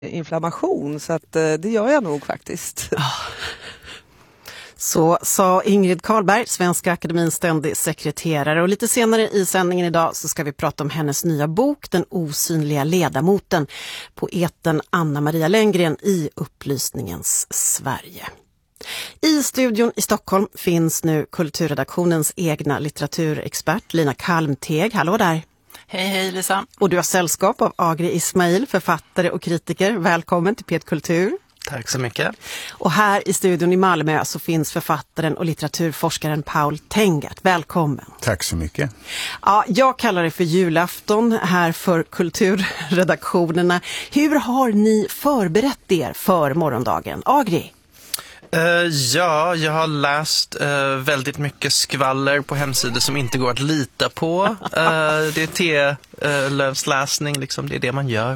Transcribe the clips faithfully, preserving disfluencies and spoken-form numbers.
inflammation, så att det gör jag nog faktiskt. Så sa Ingrid Karlberg, Svenska Akademins ständig sekreterare. Och lite senare i sändningen idag så ska vi prata om hennes nya bok, Den osynliga ledamoten, poeten Anna-Maria Lenngren i Upplysningens Sverige. I studion i Stockholm finns nu kulturredaktionens egna litteraturexpert Lina Kalmteg. Hallå där! Hej, hej Lisa! Och du har sällskap av Agri Ismail, författare och kritiker. Välkommen till P ett Kultur. Tack så mycket. Och här i studion i Malmö så finns författaren och litteraturforskaren Paul Tengert. Välkommen. Tack så mycket. Ja, jag kallar det för julafton här för kulturredaktionerna. Hur har ni förberett er för morgondagen? Agri? Uh, ja, jag har läst uh, väldigt mycket skvaller på hemsidor som inte går att lita på. Uh, det är T-lövsläsning, liksom, det är det man gör.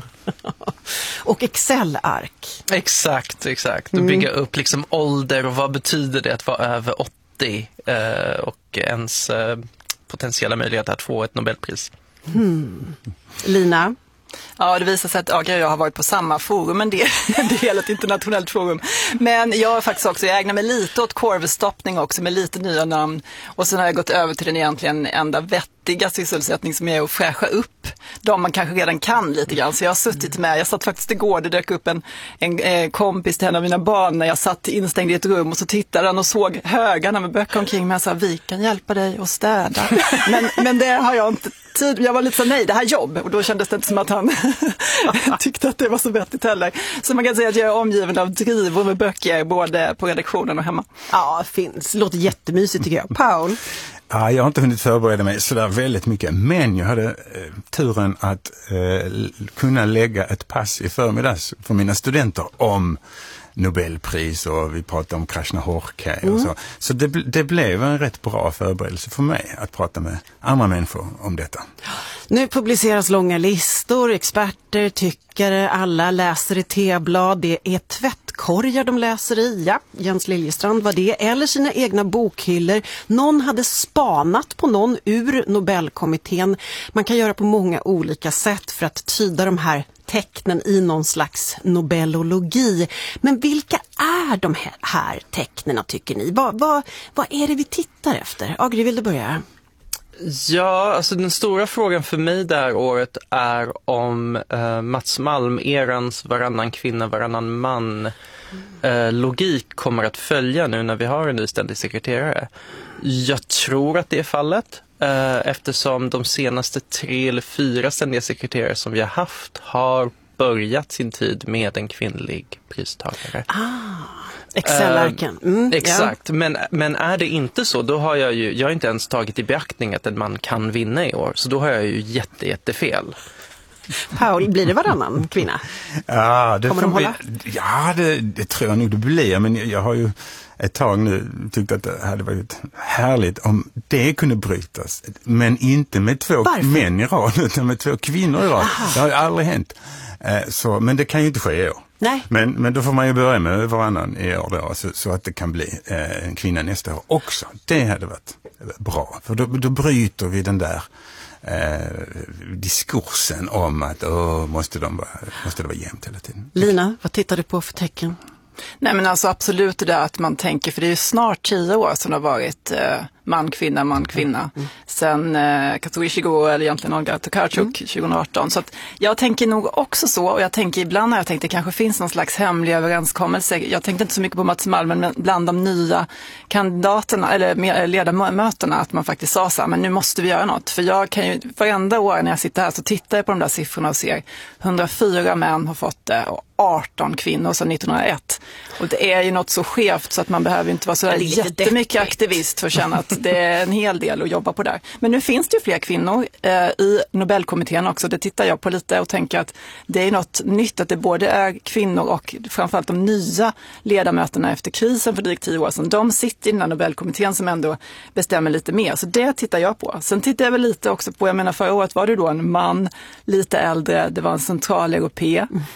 Och Excel-ark. Exakt, exakt. Och bygga upp liksom ålder och vad betyder det att vara över åttio uh, och ens uh, potentiella möjlighet att få ett Nobelpris. Hmm. Lina? Ja, det visar sig att Agri och jag har varit på samma forum, en del, en del ett internationellt forum. Men jag har faktiskt också, jag ägnar mig lite åt korvstoppning också med lite nya namn. Och sen har jag gått över till den egentligen enda vettiga sysselsättning som är att fräscha upp de man kanske redan kan lite grann. Så jag har suttit med, jag satt faktiskt igår, det dök upp en, en eh, kompis till en av mina barn när jag satt instängd i ett rum och så tittade han och såg högarna med böcker omkring mig och sa, vi kan hjälpa dig att städa. men, men det har jag inte tid, jag var lite så nej, det här är jobb, och då kändes det inte som att han tyckte att det var så vettigt heller. Så man kan säga att jag är omgiven av drivor med böcker både på redaktionen och hemma. Ja, finns. Det låter jättemysigt tycker jag. Paul? Ja, jag har inte hunnit förbereda mig sådär väldigt mycket, men jag hade eh, turen att eh, kunna lägga ett pass i förmiddags för mina studenter om Nobelpris, och vi pratade om Krasznahorkai och så. Så det, det blev en rätt bra förberedelse för mig att prata med andra människor om detta. Nu publiceras långa listor, experter, tyckare, alla läser i T-blad. Det är tvättkorgar de läser i. Ja, Jens Liljestrand var det. Eller sina egna bokhyllor. Någon hade spanat på någon ur Nobelkommittén. Man kan göra på många olika sätt för att tyda de här tecknen i någon slags nobelologi. Men vilka är de här tecknen tycker ni? Vad, vad, vad är det vi tittar efter? Agri, vill du börja? Ja, alltså den stora frågan för mig det här året är om eh, Mats Malm-erans varannan kvinna, varannan man eh, logik kommer att följa nu när vi har en ny ständig sekreterare. Jag tror att det är fallet. Eftersom de senaste tre eller fyra ständiga sekreterare som vi har haft har börjat sin tid med en kvinnlig pristagare. Ah, Excel-arken. Mm, exakt, ja. men, men är det inte så, då har jag ju, jag har inte ens tagit i beaktning att en man kan vinna i år. Så då har jag ju jätte, jättefel. Paul, blir det varannan kvinna? Ja, det, kommer de hålla? Vi, ja det, det tror jag nog det blir, men jag har ju ett tag nu tyckt att det hade varit härligt om det kunde brytas. Men inte med två Varför? män i rad, utan med två kvinnor i rad. Aha. Det har ju aldrig hänt. Så, men det kan ju inte ske i år. Nej. Men, men då får man ju börja med varannan i år då, så, så att det kan bli eh, en kvinna nästa år också. Det hade varit bra, för då, då bryter vi den där eh, diskursen om att åh, måste, de vara, måste det vara jämnt hela tiden. Lina, vad tittar du på för tecken? Nej, men alltså absolut det där att man tänker, för det är ju snart tio år som det har varit eh, man, kvinna, man, kvinna. Mm. Sen eh, Kazuo Ishiguro, eller egentligen Olga Tokarczuk, mm. tjugo arton. Så att jag tänker nog också så, och jag tänker ibland när jag tänkte det kanske finns någon slags hemlig överenskommelse. Jag tänkte inte så mycket på Mats Malm, men bland de nya kandidaterna eller ledamöterna att man faktiskt sa så här, men nu måste vi göra något. För jag kan ju, varenda år när jag sitter här så tittar jag på de där siffrorna och ser hundrafyra män har fått det och arton kvinnor sedan nittonhundraett. Och det är ju något så skevt så att man behöver inte vara så där jättemycket aktivist för att känna att det är en hel del att jobba på där. Men nu finns det ju fler kvinnor eh, i Nobelkommittén också. Det tittar jag på lite och tänker att det är något nytt att det både är kvinnor och framförallt de nya ledamöterna efter krisen för drygt tio år sedan. De sitter i den här Nobelkommittén som ändå bestämmer lite mer. Så det tittar jag på. Sen tittar jag väl lite också på, jag menar förra året var det då en man, lite äldre, det var en central europé.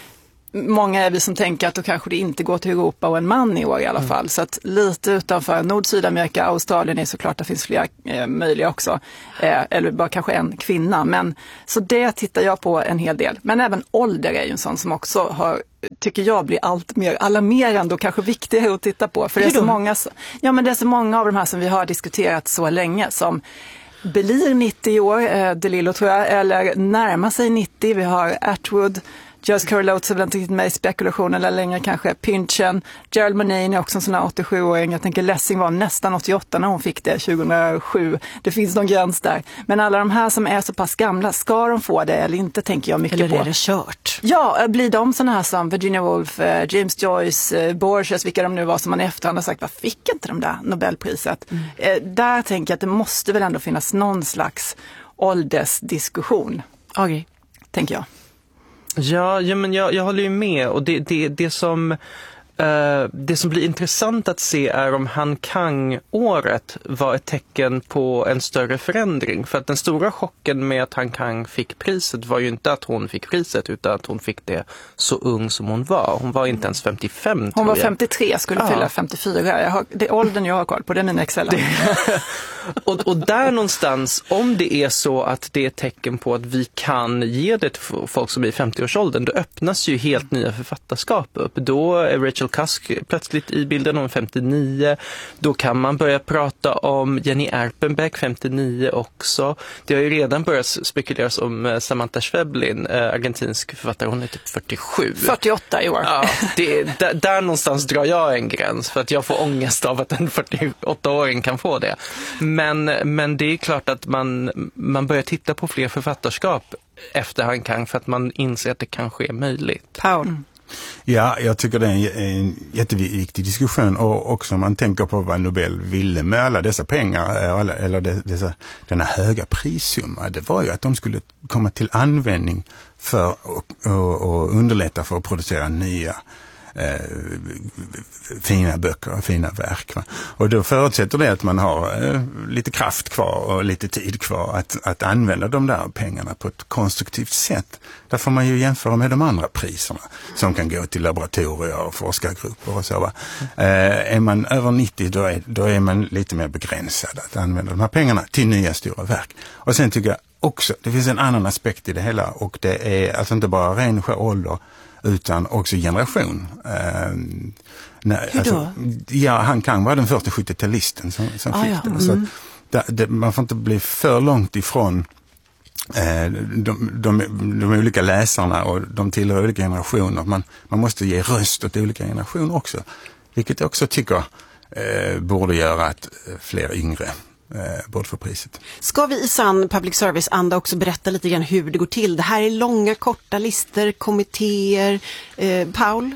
många är vi som tänker att då kanske det inte går till Europa och en man i år i alla mm. fall. Så att lite utanför Nord-Sydamerika, Australien är såklart, det finns flera eh, möjliga också. Eh, eller bara kanske en kvinna. Men, så det tittar jag på en hel del. Men även ålder är ju en sån som också har, tycker jag, blir allt mer alarmerande och kanske viktigare att titta på. För det är så många, ja, men det är så många av de här som vi har diskuterat så länge som blir nittio år, eh, DeLillo tror jag, eller närmar sig nittio. Vi har Atwood, Just Carol Oates har väl inte riktigt med i spekulationen eller längre kanske. Pynchon, Gerald Murnane är också en sån här åttiosju-åring. Jag tänker Lessing var nästan åttioåtta när hon fick det tjugohundrasju. Det finns någon gräns där. Men alla de här som är så pass gamla, ska de få det eller inte, tänker jag mycket eller på. Eller är det kört? Ja, blir de såna här som Virginia Woolf, James Joyce, Borges, vilka de nu var som man i efterhand har sagt, vad fick inte de där Nobelpriset? Mm. Där tänker jag att det måste väl ändå finnas någon slags åldersdiskussion. Okej. Tänker jag. Ja, ja men jag, jag håller ju med, och det, det, det som Uh, det som blir intressant att se är om Han Kang-året var ett tecken på en större förändring. För att den stora chocken med att Han Kang fick priset var ju inte att hon fick priset, utan att hon fick det så ung som hon var. Hon var inte ens femtiofem, tror jag. Hon var femtiotre, skulle ja. fylla femtiofyra. Jag har, det är åldern jag har koll på, det är mina Excel. och, och där någonstans, om det är så att det är ett tecken på att vi kan ge det till folk som är i femtio-årsåldern, då öppnas ju helt nya författarskap upp. Då är Rachel Cusk plötsligt i bilden om femtionio. Då kan man börja prata om Jenny Erpenbeck, femtionio också. Det har ju redan börjat spekuleras om Samantha Schweblin, argentinsk författare. Hon är typ fyrtiosju. fyrtioåtta i år. Ja, det, där, där någonstans drar jag en gräns, för att jag får ångest av att en fyrtioåtta-åring kan få det. Men, men det är klart att man, man börjar titta på fler författarskap efter Han Kang, för att man inser att det kanske är möjligt. Paul. Mm. Ja, jag tycker det är en, en jätteviktig diskussion, och också om man tänker på vad Nobel ville med alla dessa pengar, eller, eller dessa, denna höga prissumma. Det var ju att de skulle komma till användning för att underlätta för att producera nya Eh, fina böcker och fina verk. Va? Och då förutsätter det att man har eh, lite kraft kvar och lite tid kvar att, att använda de där pengarna på ett konstruktivt sätt. Där får man ju jämföra med de andra priserna som kan gå till laboratorier och forskargrupper och så. Va? Eh, är man över nittio, då är, då är man lite mer begränsad att använda de här pengarna till nya stora verk. Och sen tycker jag också, det finns en annan aspekt i det hela, och det är alltså inte bara ren ålder, utan också generation. Eh, när, Hur då? Alltså, ja, Han Kang var den första sjuttiotalisten som, som ah, fick ja. den. Mm. Så det, det, man får inte bli för långt ifrån eh, de, de, de olika läsarna, och de tillhör olika generationer. Man, man måste ge röst åt olika generationer också. Vilket jag också tycker eh, borde göra att fler yngre Eh, bort för priset. Ska vi i sann public service-anda också berätta lite grann hur det går till? Det här är långa, korta listor, kommittéer. Eh, Paul?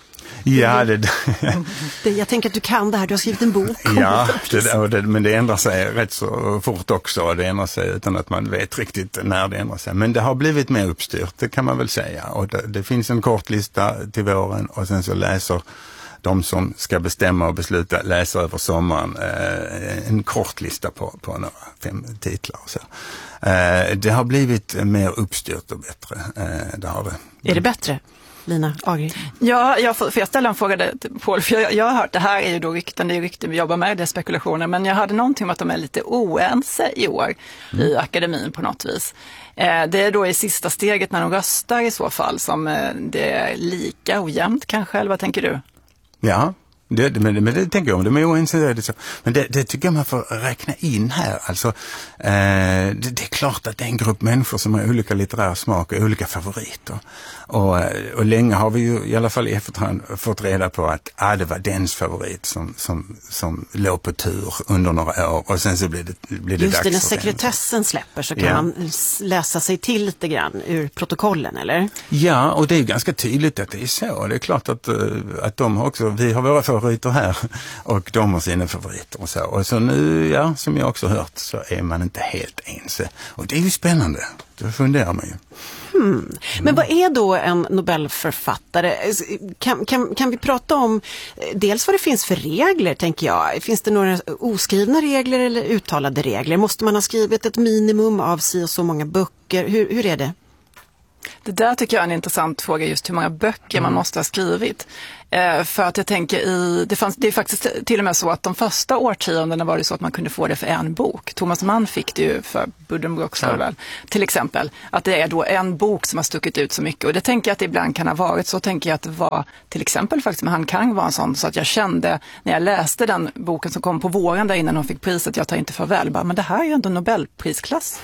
Ja, det, det, jag tänker att du kan det här, du har skrivit en bok. Ja, det, det, men det ändrar sig rätt så fort också. Det ändrar sig utan att man vet riktigt när det ändrar sig. Men det har blivit mer uppstyrt, det kan man väl säga. Och det, det finns en kort lista till våren, och sen så läser de som ska bestämma och besluta läser över sommaren eh, en kort lista på, på några fem titlar och så. Eh, det har blivit mer uppstyrt och bättre. Eh, det har det. Är det bättre, Lina Agri? Ja, jag får, får jag ställa en fråga till Paul? För jag, jag har hört, det här är ju då rykten, det är rykten vi jobbar med, det är spekulationer, men jag hade någonting om att de är lite oense i år mm. i akademin på något vis. Eh, det är då i sista steget när de röstar i så fall som eh, det är lika ojämnt kanske, eller vad tänker du? Ja, det, men, men det tänker jag om. De är oense, det så. Men det, det tycker jag man får räkna in här. Alltså, eh, det, det är klart att det är en grupp människor som har olika litterär smak och olika favoriter. Och, och länge har vi ju i alla fall i efterhand fått reda på att ah, det var dens favorit som, som, som låg på tur under några år. Och sen så blir det, blir det Just dags. Just det, när sekretessen släpper så kan ja. man läsa sig till lite grann ur protokollen, eller? Ja, och det är ganska tydligt att det är så. Det är klart att, att de har också, vi har våra favoriter här och de har sina favoriter och så. Och så nu, ja, som jag också hört, så är man inte helt ense. Och det är ju spännande. Det funderar man ju. Hmm. Men vad är då en Nobelförfattare? Kan, kan, kan vi prata om dels vad det finns för regler, tänker jag? Finns det några oskrivna regler eller uttalade regler? Måste man ha skrivit ett minimum av si och så många böcker? Hur, hur är det? Det där tycker jag är en intressant fråga, just hur många böcker mm. man måste ha skrivit. Eh, för att jag tänker i, det, fanns, det är faktiskt till och med så att de första årtiondena var det så att man kunde få det för en bok. Thomas Mann fick det ju för Buddenbrooks ja. väl, till exempel. Att det är då en bok som har stuckit ut så mycket. Och det tänker jag att det ibland kan ha varit. Så tänker jag att det var till exempel faktiskt med Han Kang var en sån, så att jag kände när jag läste den boken som kom på våren där innan hon fick priset, Jag tar inte farväl, bara, men det här är ju ändå Nobelprisklass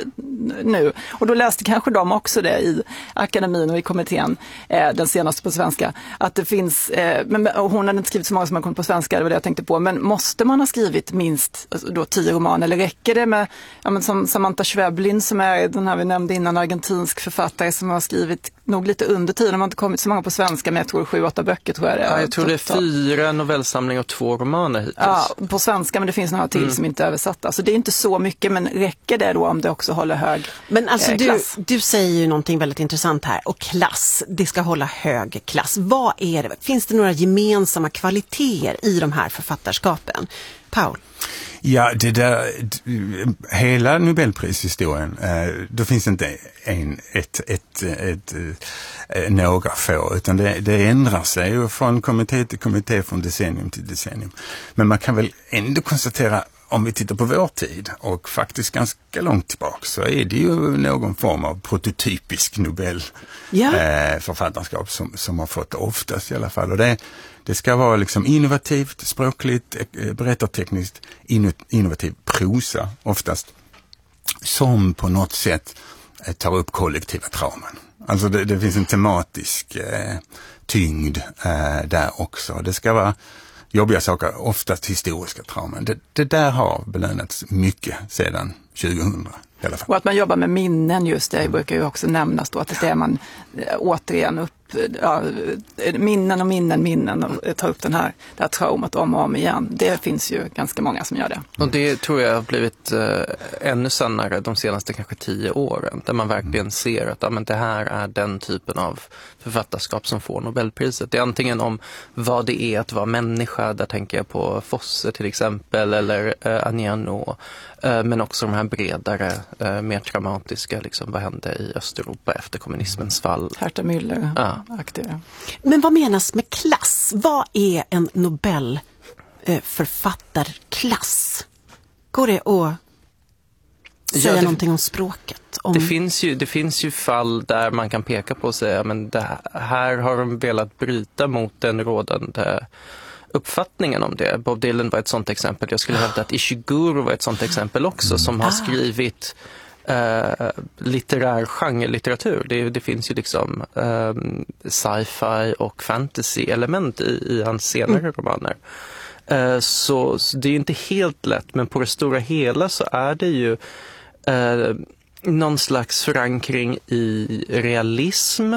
nu. Och då läste kanske de också det i akademin och i kommittén, eh, den senaste på svenska, att det finns, eh, men, och hon hade inte skrivit så många som man kom på svenska, det var det jag tänkte på, men måste man ha skrivit minst alltså, då tio romaner, eller räcker det med, ja, men som Samantha Schweblin som är den här vi nämnde innan, argentinsk författare som har skrivit nog lite under tiden, de har inte kommit så många på svenska, men jag tror sju, åtta böcker tror jag det är. Ja, jag tror det är fyra novellsamlingar och två romaner hittills. Ja, på svenska, men det finns några till mm. som inte är översatta. Så det är inte så mycket, men räcker det då om det också håller hög Men alltså eh, klass? Du, du säger ju någonting väldigt intressant här, och klass, det ska hålla hög klass. Vad är det? Finns det några gemensamma kvaliteter i de här författarskapen? Paul? Ja, det där, hela Nobelprishistorien, då finns det inte en, ett, ett, ett, ett, några få, utan det, det ändrar sig ju från kommitté till kommitté, från decennium till decennium. Men man kan väl ändå konstatera, om vi tittar på vår tid och faktiskt ganska långt tillbaka, så är det ju någon form av prototypisk Nobelförfattarskap ja. som, som har fått oftast i alla fall. Och det Det ska vara liksom innovativt, språkligt, berättartekniskt, innovativ prosa oftast, som på något sätt tar upp kollektiva trauman. Alltså det, det finns en tematisk eh, tyngd eh, där också. Det ska vara jobbiga saker, oftast historiska trauman. Det, det där har belönats mycket sedan tjugohundra. I alla fall. Och att man jobbar med minnen, just det brukar ju också nämnas då, att det är man återigen upp, ja, minnen och minnen, minnen och tar upp den här, det här traumat om och om igen. Det finns ju ganska många som gör det. Och det tror jag har blivit eh, ännu sannare de senaste kanske tio åren, där man verkligen ser att ja, men det här är den typen av författarskap som får Nobelpriset. Det är antingen om vad det är att vara människa, där tänker jag på Fosse till exempel, eller eh, Aniano, eh, men också de här bredare, eh, mer traumatiska, liksom, vad hände i Östeuropa efter kommunismens fall. Herta Müller. Ja. Aktiva. Men vad menas med klass? Vad är en Nobelförfattarklass? Går det att säga ja, det, någonting om språket? Om... Det, finns ju, det finns ju fall där man kan peka på och säga men det här har de velat bryta mot den rådande uppfattningen om det. Bob Dylan var ett sånt exempel. Jag skulle hävda att Ishiguro var ett sånt exempel också, som har skrivit Uh, litterär genrelitteratur. Det, det finns ju liksom uh, sci-fi och fantasy-element i, i hans senare mm. romaner. Uh, så, så det är ju inte helt lätt, men på det stora hela så är det ju uh, någon slags förankring i realism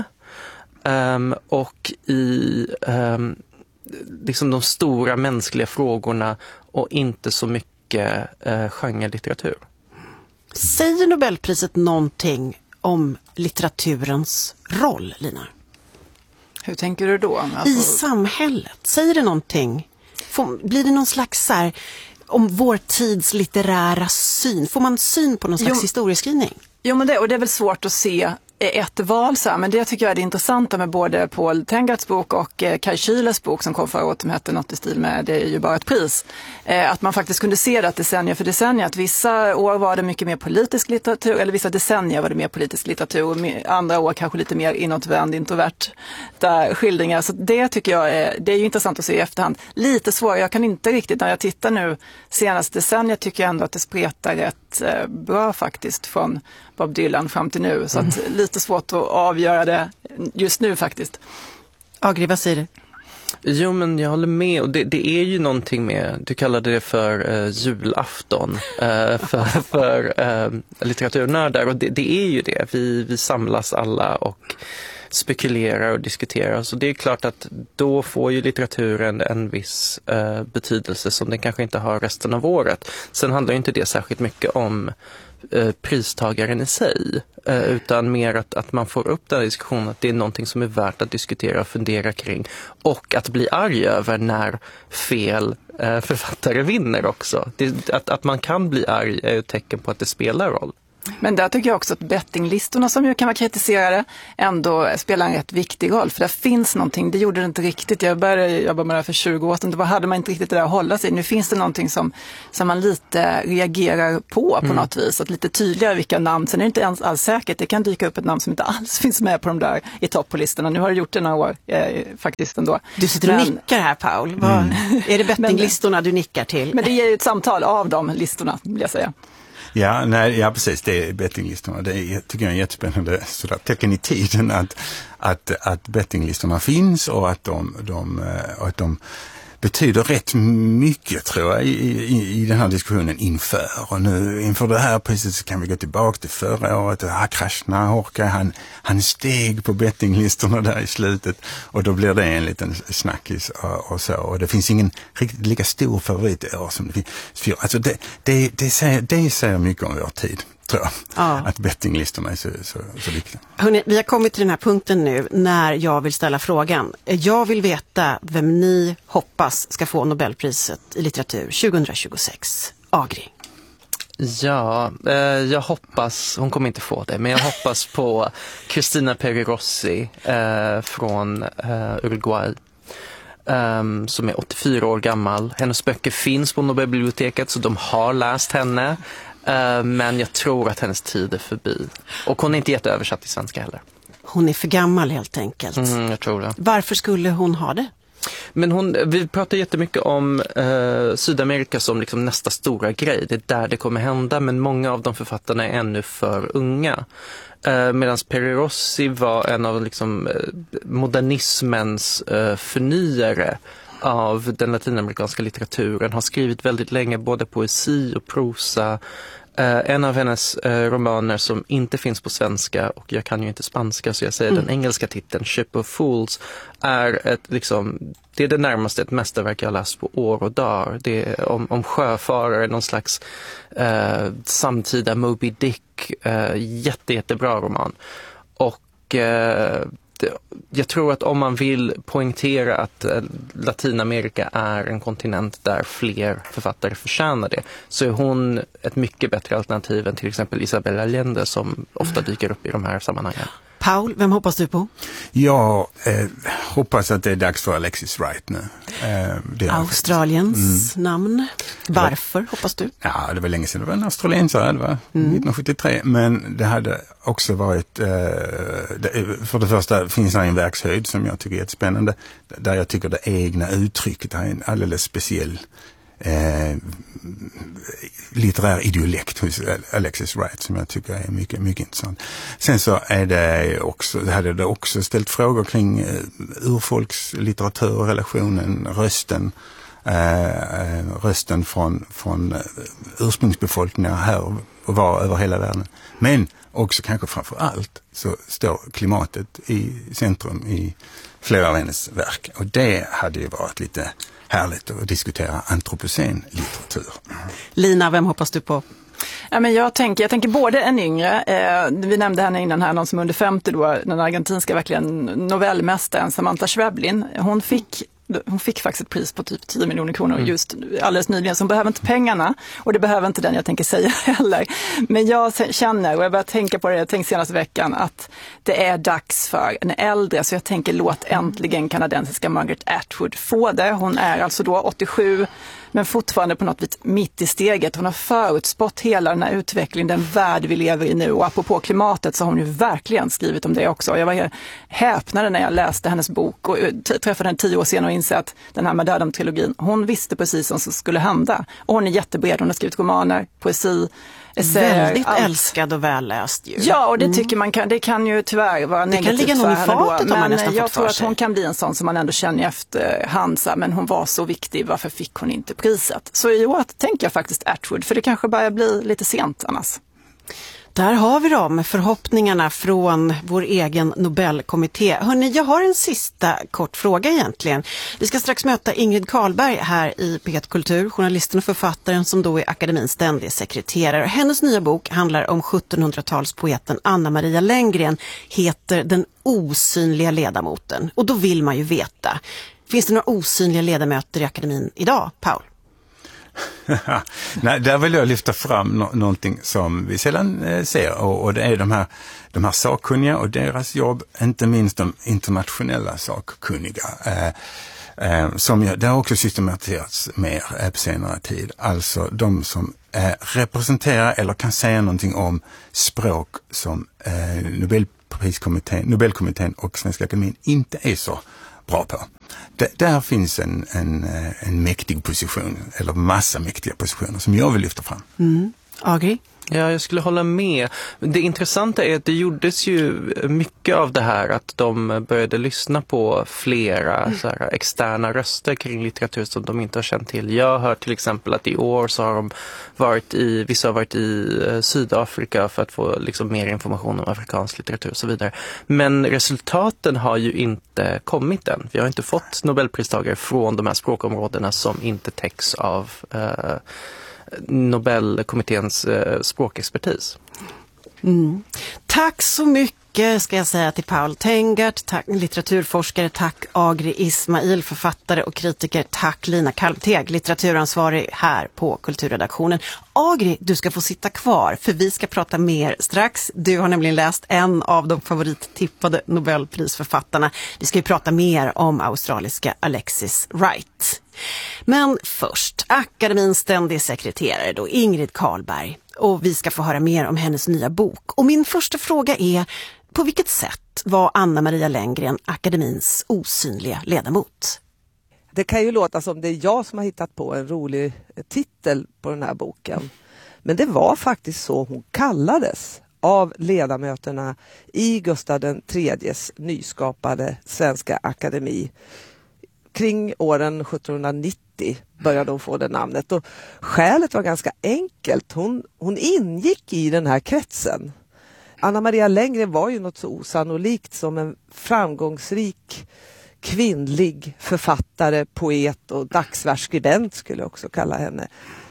um, och i um, liksom de stora mänskliga frågorna och inte så mycket uh, genrelitteratur. Säger Nobelpriset någonting om litteraturens roll, Lina? Hur tänker du då? Alltså... I samhället. Säger det någonting? Får, blir det någon slags så här, om vår tids litterära syn? Får man syn på någon slags jo, historieskrivning? Jo, men det, och det är väl svårt att se ett val så här, men det tycker jag är det intressanta med både Paul Tengarts bok och eh, Kai Schülers bok som kom förra året, som hette något i stil med Det är ju bara ett pris. Eh, att man faktiskt kunde se det att decennier för decennier, att vissa år var det mycket mer politisk litteratur, eller vissa decennier var det mer politisk litteratur, och andra år kanske lite mer inåtvänd, introvert där skildringar. Så det tycker jag är, det är ju intressant att se i efterhand. Lite svårare, jag kan inte riktigt, när jag tittar nu senaste decennier tycker jag ändå att det spretar rätt eh, bra faktiskt från Bob Dylan fram till nu, så att mm. lite svårt att avgöra det just nu faktiskt. Agri, vad säger du? Jo, men jag håller med, och det, det är ju någonting med, du kallade det för uh, julafton uh, för, för uh, litteraturnördar, och det, det är ju det, vi, vi samlas alla och spekulerar och diskuterar, så det är klart att då får ju litteraturen en viss uh, betydelse som den kanske inte har resten av året. Sen handlar ju inte det särskilt mycket om Eh, pristagaren i sig, eh, utan mer att, att man får upp den här diskussionen, att det är någonting som är värt att diskutera och fundera kring, och att bli arg över när fel eh, författare vinner också. Det, att, att man kan bli arg är ett tecken på att det spelar roll. Men där tycker jag också att bettinglistorna, som ju kan vara kritiserade, ändå spelar en rätt viktig roll. För det finns någonting, det gjorde det inte riktigt. Jag började jobba med det här för tjugo år sedan, då hade man inte riktigt det där att hålla sig. Nu finns det någonting som, som man lite reagerar på på mm. något vis. Att lite tydligare vilka namn, sen är det inte ens alls säkert. Det kan dyka upp ett namn som inte alls finns med på de där i topp på listorna. Nu har det gjort det några år eh, faktiskt ändå. Du sitter och men, nickar här, Paul. Mm. Vad, är det bettinglistorna du nickar till? Men det är ju ett samtal av de listorna, vill jag säga. Ja, nej, ja, precis. Det är bettinglistorna. Det är, tycker jag är jättespännande sådär, tecken i tiden att, att, att bettinglistorna finns och att de, de, och att de betyder rätt mycket, tror jag, i, i, i den här diskussionen inför. Och nu inför det här priset så kan vi gå tillbaka till förra året. Ah, Krasnahorka, han, han steg på bettinglistorna där i slutet och då blir det en liten snackis och, och så. Och det finns ingen riktigt lika stor favorit i år som det finns. Alltså det, det, det, säger, det säger mycket om vår tid, tror jag. Ja. Att bettinglistorna är så, så, så viktiga. Hörrni, vi har kommit till den här punkten nu när jag vill ställa frågan. Jag vill veta vem ni hoppas ska få Nobelpriset i litteratur tjugohundratjugosex. Agri. Ja, eh, jag hoppas, hon kommer inte få det, men jag hoppas på Cristina Peri Rossi eh, från eh, Uruguay. Um, som är åttiofyra år gammal. Hennes böcker finns på Nobelbiblioteket så de har läst henne. Uh, men jag tror att hennes tid är förbi. Och hon är inte jätteöversatt till svenska heller. Hon är för gammal helt enkelt. Mm, jag tror det. Varför skulle hon ha det? Men hon, vi pratar jättemycket om uh, Sydamerika som liksom nästa stora grej. Det är där det kommer hända, men många av de författarna är ännu för unga. Uh, Medan Peri Rossi var en av liksom, uh, modernismens uh, förnyare av den latinamerikanska litteraturen, har skrivit väldigt länge både poesi och prosa. Uh, en av hennes uh, romaner som inte finns på svenska, och jag kan ju inte spanska så jag säger mm. den engelska titeln, Ship of Fools, är ett, liksom, det är det närmaste ett mästerverk jag har läst på år och dagar. Det är om, om sjöfarare, någon slags uh, samtida Moby Dick, uh, jätte, jättebra roman. Och uh, jag tror att om man vill poängtera att Latinamerika är en kontinent där fler författare förtjänar det, så är hon ett mycket bättre alternativ än till exempel Isabel Allende som ofta dyker upp i de här sammanhangen. Paul, vem hoppas du på? Jag eh, hoppas att det är dags för Alexis Wright nu. Eh, det är Australiens mm. namn. Varför hoppas du? Ja, det var länge sedan det var en australiensare, det var mm. nittonhundrasjuttiotre. Men det hade också varit, eh, det, för det första finns det en verkshöjd som jag tycker är jättespännande. Där jag tycker det egna uttrycket är en alldeles speciell Eh, litterär idiolekt hos Alexis Wright som jag tycker är mycket, mycket intressant. Sen så är det också, det hade det också ställt frågor kring eh, urfolkslitteratur, relationen, rösten eh, rösten från, från ursprungsbefolkningar här och var över hela världen. Men också kanske framför allt så står klimatet i centrum i flera av hennes verk. Och det hade ju varit lite härligt att diskutera antropocen-litteratur. Lina, vem hoppas du på? Ja, men jag, tänker, jag tänker både en yngre, eh, vi nämnde henne innan här, någon som under femtio då, den argentinska verkligen novellmästaren Samantha Schweblin. Hon fick Hon fick faktiskt ett pris på typ tio miljoner kronor mm. just alldeles nyligen. Så hon behöver inte pengarna och det behöver inte den jag tänker säga heller. Men jag känner, och jag börjar tänka på det, jag tänkte senaste veckan, att det är dags för en äldre. Så jag tänker låt äntligen kanadensiska Margaret Atwood få det. Hon är alltså då åttiosju men fortfarande på något vis mitt i steget. Hon har förutspått hela den här utvecklingen, den värld vi lever i nu. Och apropå klimatet så har hon ju verkligen skrivit om det också. Jag var häpnade när jag läste hennes bok och träffade henne tio år senare och insåg att den här Madame-trilogin, hon visste precis vad som skulle hända. Och hon är jättebred, hon har skrivit romaner, poesi, essäer. Väldigt allt. Älskad och välläst ju. Ja, och det mm. tycker man kan, det kan ju tyvärr vara det negativt kan ligga någon i fatet då. Om man men nästan jag tror att sig. hon kan bli en sån som man ändå känner efter Hansa, men hon var så viktig, varför fick hon inte priset? Så i år tänker jag faktiskt Atwood, för det kanske börjar bli lite sent annars. Där har vi dem, förhoppningarna från vår egen Nobelkommitté. Hörrni, jag har en sista kort fråga egentligen. Vi ska strax möta Ingrid Karlberg här i P ett Kultur, journalisten och författaren som då är akademins ständig sekreterare. Hennes nya bok handlar om sjuttonhundratalspoeten Anna Maria Lenngren, heter Den osynliga ledamoten. Och då vill man ju veta, finns det några osynliga ledamöter i akademin idag, Paul? Nej, där vill jag lyfta fram no- någonting som vi sällan eh, ser och, och det är de här, de här sakkunniga och deras jobb, inte minst de internationella sakkunniga. Eh, eh, som jag, det har också systematiserats mer eh, på senare tid. Alltså de som eh, representerar eller kan säga någonting om språk som eh, Nobelpriskommittén, Nobelkommittén och Svenska Akademin inte är så bra på. D- där finns en, en, en mäktig position, eller massa mäktiga positioner som jag vill lyfta fram. Mm. Agri? Ja, jag skulle hålla med. Det intressanta är att det gjordes ju mycket av det här att de började lyssna på flera så här, externa röster kring litteratur som de inte har känt till. Jag har till exempel att i år så har de varit i, vissa har varit i Sydafrika för att få liksom mer information om afrikansk litteratur och så vidare. Men resultaten har ju inte kommit än. Vi har inte fått Nobelpristagare från de här språkområdena som inte täcks av eh, Nobelkommitténs eh, språkexpertis. Mm. Tack så mycket ska jag säga till Paul Tengert, tack litteraturforskare, tack Agri Ismail, författare och kritiker, tack Lina Kalvteg, litteraturansvarig här på Kulturredaktionen. Agri, du ska få sitta kvar för vi ska prata mer strax. Du har nämligen läst en av de favorittippade Nobelprisförfattarna. Vi ska ju prata mer om australiska Alexis Wright. Men först, akademins ständig sekreterare då, Ingrid Carlberg. Och vi ska få höra mer om hennes nya bok. Och min första fråga är, på vilket sätt var Anna-Maria Lenngren akademins osynliga ledamot? Det kan ju låta som det är jag som har hittat på en rolig titel på den här boken. Men det var faktiskt så hon kallades av ledamöterna i Gustav den tredjes nyskapade Svenska Akademi. Kring åren sjuttonhundranittio började hon få det namnet och skälet var ganska enkelt. Hon, hon ingick i den här kretsen. Anna-Maria Lenngren var ju något så osannolikt som en framgångsrik kvinnlig författare, poet och dagsversskribent skulle jag också kalla henne.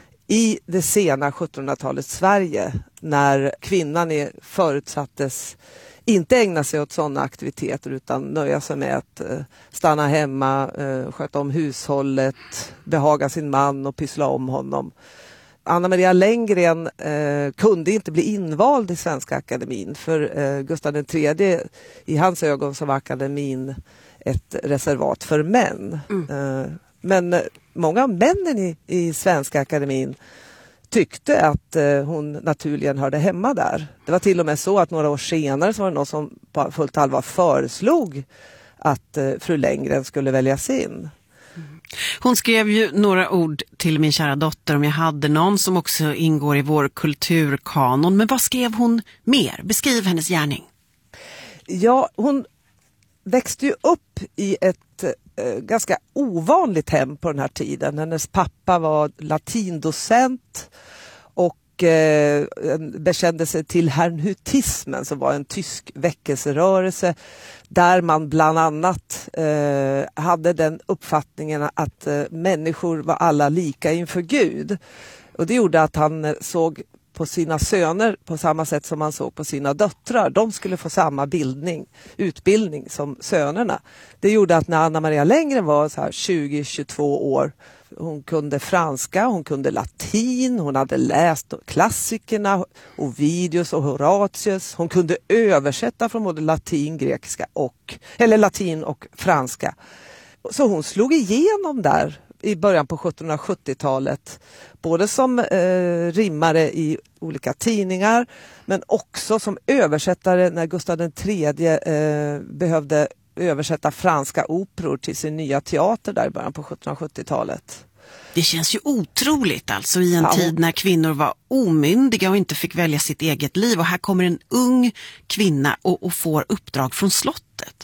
I det sena sjuttonhundratalets Sverige när kvinnan är förutsattes inte ägna sig åt sådana aktiviteter utan nöja sig med att eh, stanna hemma, eh, sköta om hushållet, behaga sin man och pyssla om honom. Anna-Maria Lenngren eh, kunde inte bli invald i Svenska Akademin för eh, Gustav den tredje, i hans ögon så var akademin ett reservat för män. Mm. Eh, men eh, många av männen i, i Svenska Akademin tyckte att eh, hon naturligen hörde hemma där. Det var till och med så att några år senare så var det någon som på fullt allvar föreslog att eh, fru Lenngren skulle väljas in. Mm. Hon skrev ju några ord till min kära dotter om jag hade någon som också ingår i vår kulturkanon. Men vad skrev hon mer? Beskriv hennes gärning. Ja, hon växte ju upp i ett eh, ganska ovanligt hem på den här tiden. Hennes pappa var latindocent och eh, bekände sig till herrnhutismen som var en tysk väckelserörelse där man bland annat eh, hade den uppfattningen att eh, människor var alla lika inför Gud. Och det gjorde att han eh, såg på sina söner på samma sätt som man såg på sina döttrar. De skulle få samma bildning, utbildning som sönerna. Det gjorde att när Anna-Maria Lenngren var så här tjugo till tjugotvå år, hon kunde franska, hon kunde latin, hon hade läst klassikerna, Ovidius och Horatius. Hon kunde översätta från både latin, grekiska och, eller latin och franska. Så hon slog igenom där i början på sjuttonhundrasjuttiotalet. Både som eh, rimmare i olika tidningar men också som översättare när Gustav den tredje eh, behövde översätta franska operor till sin nya teater där i början på sjuttonhundrasjuttiotalet. Det känns ju otroligt alltså i en ja, tid när kvinnor var omyndiga och inte fick välja sitt eget liv. Och här kommer en ung kvinna och, och får uppdrag från slottet.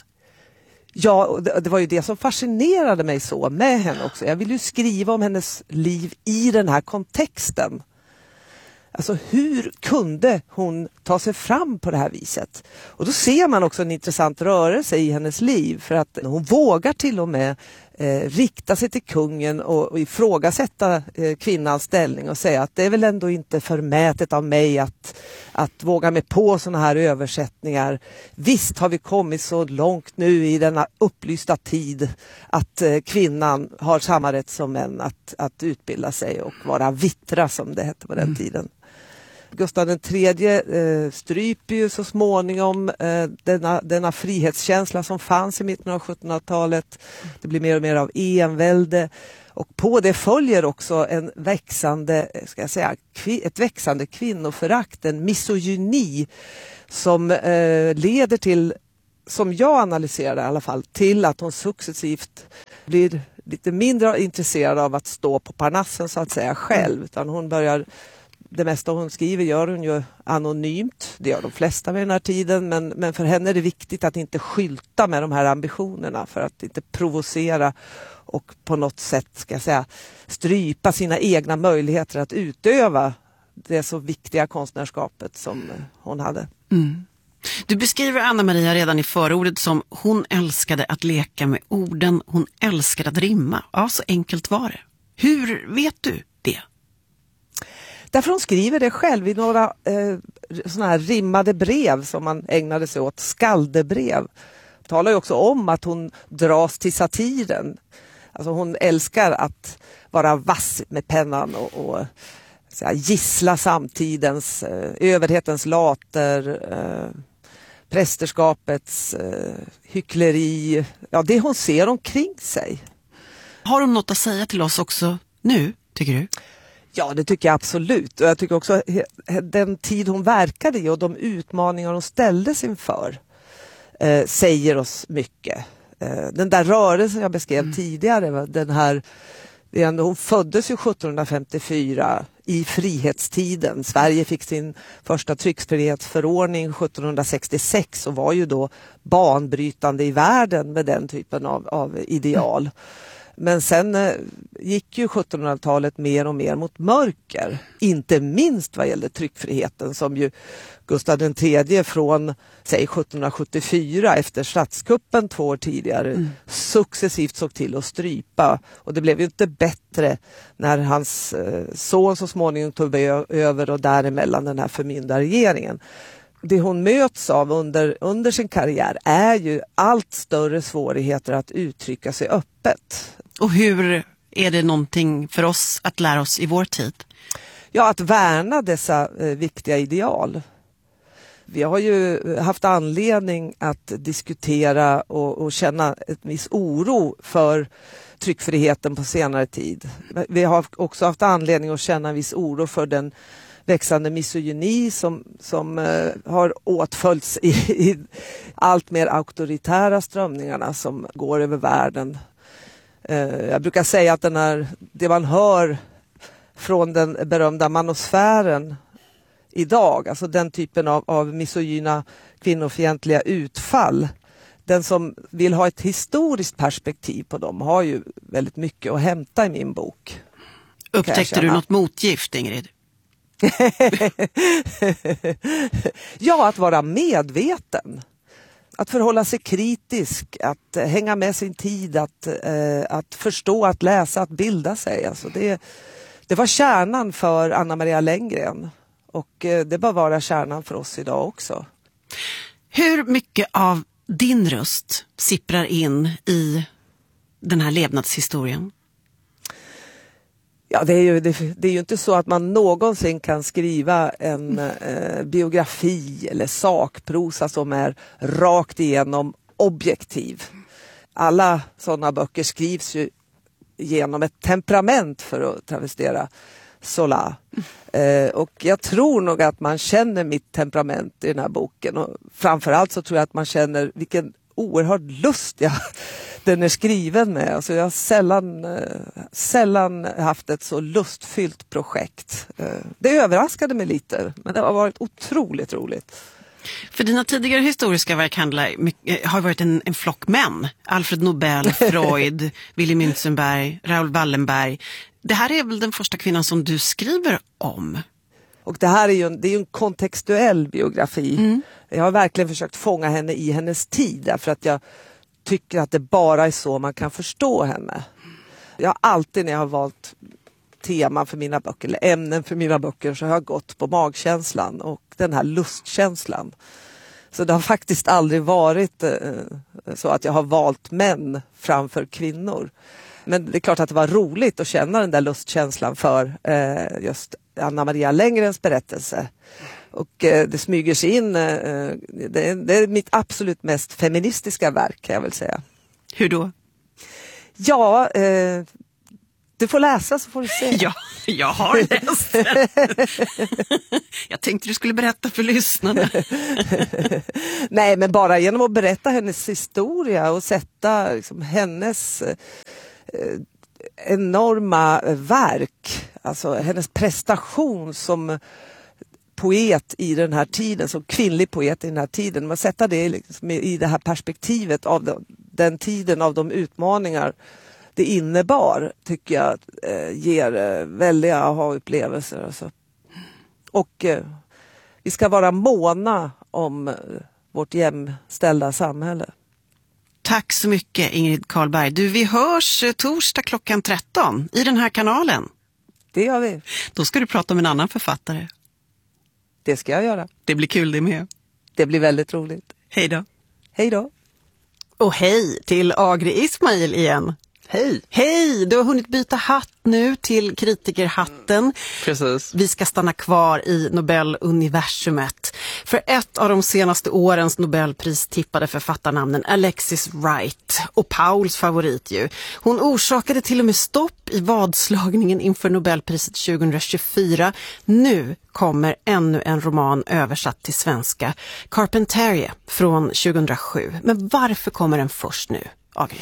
Ja, och det, det var ju det som fascinerade mig så med henne också. Jag vill ju skriva om hennes liv i den här kontexten. Alltså hur kunde hon ta sig fram på det här viset? Och då ser man också en intressant rörelse i hennes liv för att hon vågar till och med eh, rikta sig till kungen och, och ifrågasätta eh, kvinnans ställning och säga att det är väl ändå inte förmätet av mig att, att våga mig på sådana här översättningar. Visst har vi kommit så långt nu i denna upplysta tid att eh, kvinnan har samma rätt som män att, att utbilda sig och vara vittra som det hette på den mm. tiden. Gustav den tredje eh, stryper ju så småningom eh, denna, denna frihetskänsla som fanns i mitten av sjuttonhundratalet. Det blir mer och mer av envälde. Och på det följer också en växande, ska jag säga, kvi, ett växande kvinnoförakt, en misogyni som eh, leder till, som jag analyserar i alla fall, till att hon successivt blir lite mindre intresserad av att stå på parnassen så att säga själv, utan hon börjar. Det mesta hon skriver gör hon ju anonymt. Det gör de flesta vid den här tiden. Men, men för henne är det viktigt att inte skylta med de här ambitionerna. För att inte provocera och på något sätt, ska jag säga, strypa sina egna möjligheter att utöva det så viktiga konstnärskapet som hon hade. Mm. Du beskriver Anna-Maria redan i förordet som hon älskade att leka med orden. Hon älskade att rimma. Ja, så enkelt var det. Hur vet du det? Därför hon skriver det själv i några eh, såna här rimmade brev som man ägnade sig åt, skaldebrev. Talar ju också om att hon dras till satiren. Alltså hon älskar att vara vass med pennan och, och så här, gissla samtidens, eh, överhetens later, eh, prästerskapets eh, hyckleri. Ja, det hon ser omkring sig. Har hon något att säga till oss också nu, tycker du? Ja, det tycker jag absolut. Och jag tycker också den tid hon verkade i och de utmaningar hon ställdes inför eh, säger oss mycket. Eh, den där rörelsen jag beskrev mm. tidigare, den här, hon föddes ju sjuttonhundrafemtiofyra i frihetstiden. Sverige fick sin första tryckfrihetsförordning sjuttonhundrasextiosex och var ju då banbrytande i världen med den typen av, av ideal. Mm. Men sen eh, gick ju sjuttonhundratalet mer och mer mot mörker. Inte minst vad gäller tryckfriheten som ju Gustav den tredje från säg sjuttonhundrasjuttiofyra efter statskuppen två år tidigare mm. successivt såg till att strypa. Och det blev ju inte bättre när hans eh, son så småningom tog över och däremellan den här förmyndarregeringen. Det hon möts av under, under sin karriär är ju allt större svårigheter att uttrycka sig öppet. Och hur är det någonting för oss att lära oss i vår tid? Ja, att värna dessa eh, viktiga ideal. Vi har ju haft anledning att diskutera och, och känna ett viss oro för tryckfriheten på senare tid. Vi har också haft anledning att känna en viss oro för den växande misogyni som, som eh, har åtföljts i, i allt mer auktoritära strömningarna som går över världen. Eh, jag brukar säga att den här, det man hör från den berömda manosfären idag, alltså den typen av, av misogyna kvinnofientliga utfall, den som vill ha ett historiskt perspektiv på dem har ju väldigt mycket att hämta i min bok. Upptäckte du något motgift, Ingrid? Ja, att vara medveten. Att förhålla sig kritisk, att hänga med sin tid, att, eh, att förstå, att läsa, att bilda sig. Alltså det, det var kärnan för Anna-Maria Lenngren och eh, det bör vara kärnan för oss idag också. Hur mycket av din röst sipprar in i den här levnadshistorien? Ja, det är, ju, det, det är ju inte så att man någonsin kan skriva en eh, biografi eller sakprosa som är rakt igenom objektiv. Alla sådana böcker skrivs ju genom ett temperament, för att travestera Zola. Eh, och jag tror nog att man känner mitt temperament i den här boken. Och framförallt så tror jag att man känner vilken oerhörd lust jag den är skriven med. Alltså jag har sällan, eh, sällan haft ett så lustfyllt projekt. Eh, det överraskade mig lite, men det har varit otroligt roligt. För dina tidigare historiska verk handlar, mycket, har varit en, en flock män. Alfred Nobel, Freud, Willy Münzenberg, Raoul Wallenberg. Det här är väl den första kvinnan som du skriver om? Och det här är ju en, det är ju en kontextuell biografi. Mm. Jag har verkligen försökt fånga henne i hennes tid, därför att jag tycker att det bara är så man kan förstå henne. Jag har alltid när jag har valt teman för mina böcker eller ämnen för mina böcker så har jag gått på magkänslan och den här lustkänslan. Så det har faktiskt aldrig varit eh, så att jag har valt män framför kvinnor. Men det är klart att det var roligt att känna den där lustkänslan för eh, just Anna Maria Lenngrens berättelse. Och eh, det smyger sig in, eh, det, det är mitt absolut mest feministiska verk kan jag väl säga. Hur då? Ja, eh, du får läsa så får du se. Ja, jag har läst den. Jag tänkte du skulle berätta för lyssnarna. Nej, men bara genom att berätta hennes historia och sätta liksom, hennes eh, enorma verk, alltså hennes prestation som poet i den här tiden, som kvinnlig poet i den här tiden. Man sätter det liksom i det här perspektivet av den, den tiden, av de utmaningar det innebar, tycker jag eh, ger eh, väldiga aha-upplevelser. Alltså. Och eh, vi ska vara måna om eh, vårt jämställda samhälle. Tack så mycket Ingrid Carlberg. Du, vi hörs eh, torsdag klockan tretton i den här kanalen. Det gör vi. Då ska du prata om en annan författare. Det ska jag göra. Det blir kul det med. Det blir väldigt roligt. Hej då. Hej då. Och hej till Agri Ismail igen. Hej! Hej! Du har hunnit byta hatt nu till kritikerhatten. Precis. Vi ska stanna kvar i Nobeluniversumet. För ett av de senaste årens Nobelpristippade författarnamnen, Alexis Wright, och Pauls favorit ju. Hon orsakade till och med stopp i vadslagningen inför Nobelpriset tjugohundratjugofyra. Nu kommer ännu en roman översatt till svenska, Carpentaria från tjugohundrasju. Men varför kommer den först nu, Agri?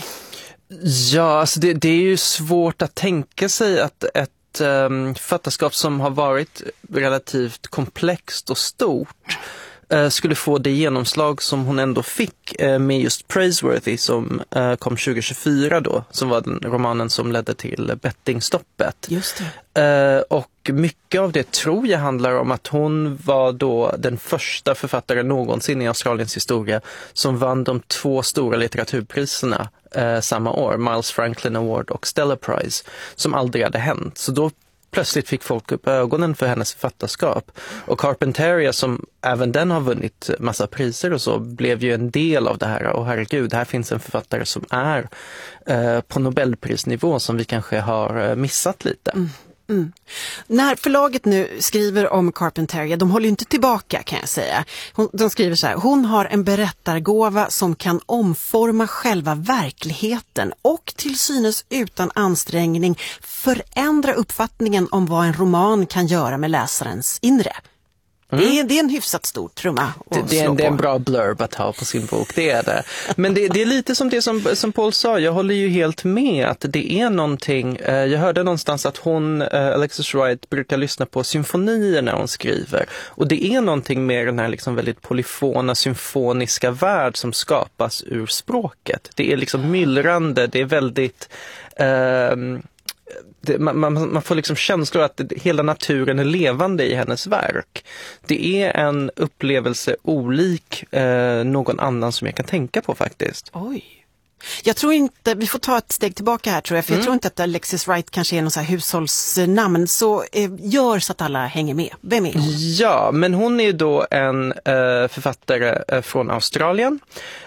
Ja, alltså det, det är ju svårt att tänka sig att ett um, författarskap som har varit relativt komplext och stort uh, skulle få det genomslag som hon ändå fick uh, med just Praiseworthy som uh, kom tjugohundratjugofyra då, som var den romanen som ledde till bettingstoppet. Just det. Uh, och mycket av det tror jag handlar om att hon var då den första författaren någonsin i Australiens historia som vann de två stora litteraturpriserna eh, samma år, Miles Franklin Award och Stella Prize, som aldrig hade hänt. Så då plötsligt fick folk upp ögonen för hennes författarskap. Och Carpentaria, som även den har vunnit massa priser och så, blev ju en del av det här. Och herregud, här finns en författare som är eh, på Nobelprisnivå som vi kanske har eh, missat lite. Mm. Mm. När förlaget nu skriver om Carpentaria, de håller ju inte tillbaka kan jag säga. Hon, de skriver så här: hon har en berättargåva som kan omforma själva verkligheten och till synes utan ansträngning förändra uppfattningen om vad en roman kan göra med läsarens inre. Mm. Det, är, det är en hyfsat stor trumma det, det, är en, det är en bra blurb att ha på sin bok, det är det. Men det, det är lite som det som, som Paul sa, jag håller ju helt med att det är någonting, eh, jag hörde någonstans att hon, eh, Alexis Wright, brukar lyssna på symfonier när hon skriver. Och det är någonting med den här liksom väldigt polyfona, symfoniska värld som skapas ur språket. Det är liksom myllrande, det är väldigt... Eh, Det, man, man, man får liksom känslor att det, hela naturen är levande i hennes verk. Det är en upplevelse olik eh, någon annan som jag kan tänka på faktiskt. Oj. Jag tror inte, vi får ta ett steg tillbaka här tror jag, för mm. jag tror inte att Alexis Wright kanske är någon så här hushållsnamn, så eh, gör så att alla hänger med. Vem är hon? Ja, men hon är då en eh, författare eh, från Australien.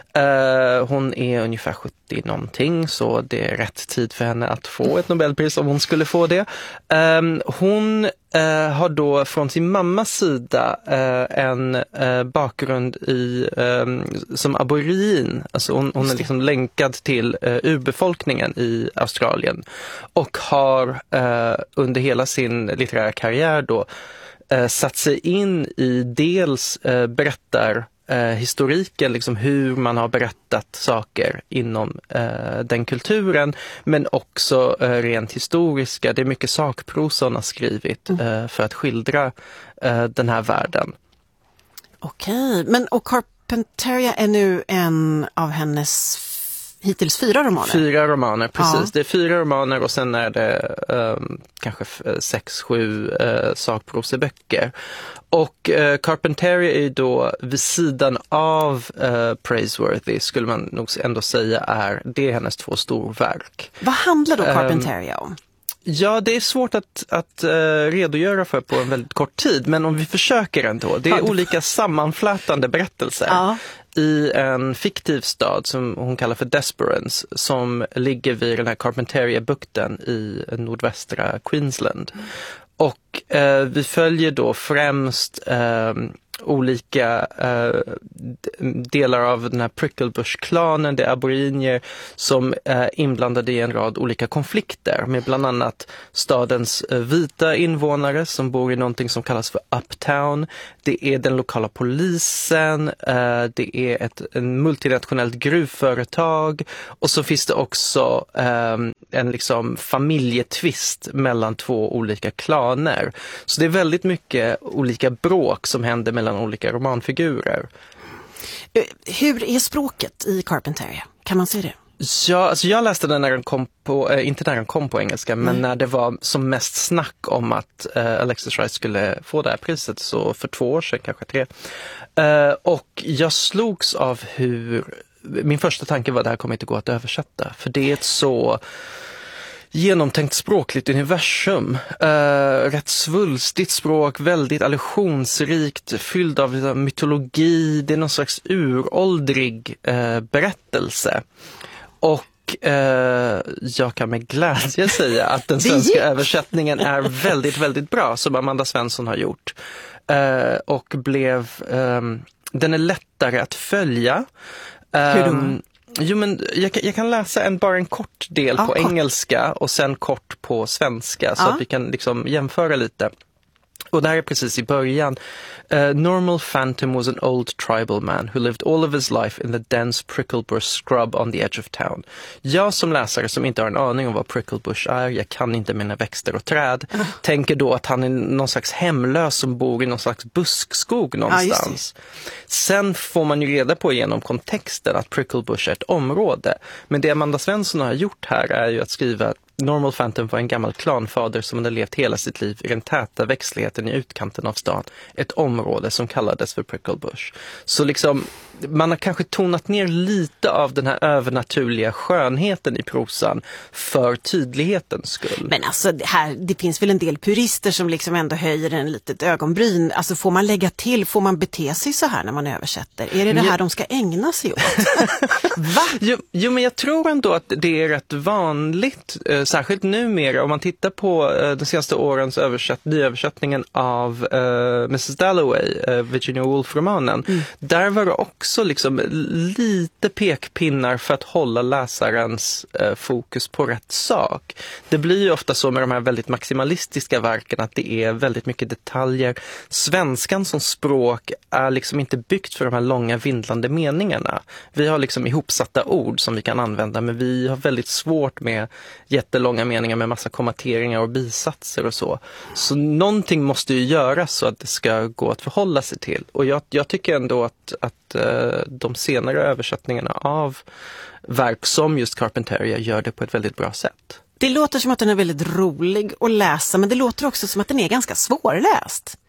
Uh, hon är ungefär sjuttio någonting, så det är rätt tid för henne att få ett Nobelpris om hon skulle få det. Um, hon uh, har då från sin mammas sida uh, en uh, bakgrund i, um, som aborigin. Alltså hon, hon är liksom länkad till uh, urbefolkningen i Australien och har uh, under hela sin litterära karriär då uh, satt sig in i dels uh, berättar Eh, historiken, liksom hur man har berättat saker inom eh, den kulturen, men också eh, rent historiska. Det är mycket sakprosa hon har skrivit eh, för att skildra eh, den här världen. Okej, men och Carpentaria är nu en av hennes hittills fyra romaner. Fyra romaner, precis. Ja. Det är fyra romaner och sen är det um, kanske f- sex, sju uh, sakproseböcker. Och uh, Carpentaria är ju då vid sidan av uh, Praiseworthy, skulle man nog ändå säga är, det är hennes två storverk. Vad handlar då Carpentaria um, om? Ja, det är svårt att, att uh, redogöra för på en väldigt kort tid, men om vi försöker ändå. Det är olika sammanflätande berättelser. Ja. I en fiktiv stad som hon kallar för Desperance, som ligger vid den här Carpentaria-bukten i nordvästra Queensland. Och eh, vi följer då främst eh, olika eh, delar av den här Pricklebush-klanen, det är aboriginer som är inblandade i en rad olika konflikter med bland annat stadens eh, vita invånare som bor i någonting som kallas för Uptown. Det är den lokala polisen, eh, det är ett en multinationellt gruvföretag och så finns det också eh, en liksom familjetvist mellan två olika klaner. Så det är väldigt mycket olika bråk som händer mellan olika romanfigurer. Hur är språket i Carpentaria? Kan man se det? Ja, alltså jag läste den när den kom på, äh, inte när den kom på engelska, mm. men när det var som mest snack om att äh, Alexis Rice skulle få det här priset, så för två år sedan, kanske tre. Äh, och jag slogs av hur, min första tanke var att det här kommer inte gå att översätta, för det är ett så genomtänkt språkligt universum. Uh, rätt svulstigt språk, väldigt allusionsrikt, fylld av liksom, mytologi. Det är någon slags uråldrig uh, berättelse. Och uh, jag kan med glädje säga att den svenska översättningen är väldigt, väldigt bra, som Amanda Svensson har gjort. Uh, och blev... Um, den är lättare att följa. Hur då? Um, Jo, men jag kan, jag kan läsa en, bara en kort del ja, på kort. engelska och sen kort på svenska så ja. att vi kan liksom jämföra lite. Och det här är precis i början. Uh, Normal Phantom was an old tribal man who lived all of his life in the dense pricklebush scrub on the edge of town. Jag som läsare som inte har en aning om vad pricklebush är, jag kan inte mina växter och träd, uh. tänker då att han är någon slags hemlös som bor i någon slags buskskog någonstans. Uh, Sen får man ju reda på genom kontexten att pricklebush är ett område. Men det Amanda Svensson har gjort här är ju att skriva att Normal Phantom var en gammal klanfader som hade levt hela sitt liv i den täta växtligheten i utkanten av stan. Ett område som kallades för Pricklebush. Så liksom, man har kanske tonat ner lite av den här övernaturliga skönheten i prosan för tydlighetens skull. Men alltså, det, här, det finns väl en del purister som liksom ändå höjer en litet ögonbryn. Alltså får man lägga till, får man bete sig så här när man översätter? Är det det här ja. de ska ägna sig åt? Va? Jo, jo, men jag tror ändå att det är rätt vanligt. Särskilt numera, om man tittar på uh, de senaste årens översätt, nyöversättningen av uh, missus Dalloway, uh, Virginia Woolf-romanen. Mm. Där var det också liksom lite pekpinnar för att hålla läsarens uh, fokus på rätt sak. Det blir ju ofta så med de här väldigt maximalistiska verken att det är väldigt mycket detaljer. Svenskan som språk är liksom inte byggt för de här långa vindlande meningarna. Vi har liksom ihopsatta ord som vi kan använda, men vi har väldigt svårt med jättelånga meningar med massa kommateringar och bisatser och så. Så någonting måste ju göras så att det ska gå att förhålla sig till. Och jag, jag tycker ändå att, att uh, de senare översättningarna av verk som just Carpentaria gör det på ett väldigt bra sätt. Det låter som att den är väldigt rolig att läsa, men det låter också som att den är ganska svårläst.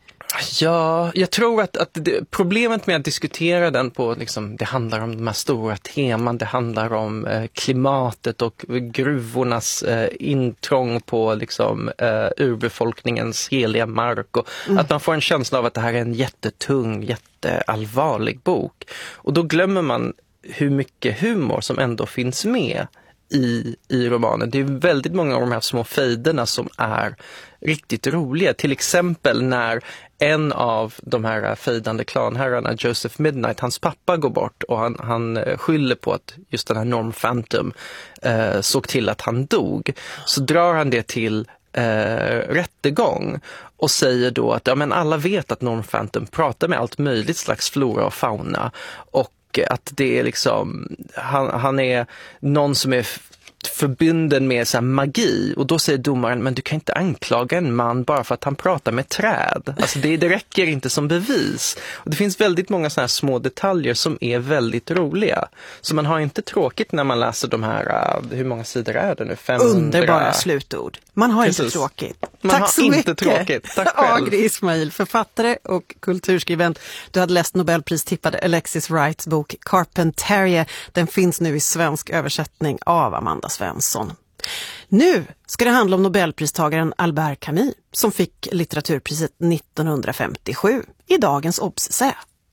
Ja, jag tror att, att det, problemet med att diskutera den på, liksom, det handlar om de här stora teman, det handlar om eh, klimatet och gruvornas eh, intrång på liksom, eh, urbefolkningens heliga mark och mm. att man får en känsla av att det här är en jättetung, jätteallvarlig bok. Och då glömmer man hur mycket humor som ändå finns med i, i romanen. Det är väldigt många av de här små fejderna som är riktigt roliga. Till exempel när en av de här fejdande klanherrarna, Joseph Midnight, hans pappa går bort och han, han skyller på att just den här Norm Phantom eh, såg till att han dog. Så drar han det till eh, rättegång och säger då att ja, men alla vet att Norm Phantom pratar med allt möjligt slags flora och fauna och att det är liksom, han, han är någon som är förbunden med så här magi, och då säger domaren, men du kan inte anklaga en man bara för att han pratar med träd. Alltså det, det räcker inte som bevis. Och det finns väldigt många såna här små detaljer som är väldigt roliga. Så man har inte tråkigt när man läser de här, hur många sidor är det nu? femhundra. Underbara slutord. Man har Precis. inte tråkigt. Man Tack har så inte mycket. tråkigt. Tack själv. Agri Ismail, författare och kulturskribent. Du hade läst Nobelpristippade Alexis Wrights bok Carpentaria. Den finns nu i svensk översättning av Amanda Svensson. Nu ska det handla om Nobelpristagaren Albert Camus som fick litteraturpriset nittonhundrafemtiosju i dagens Obs-essä.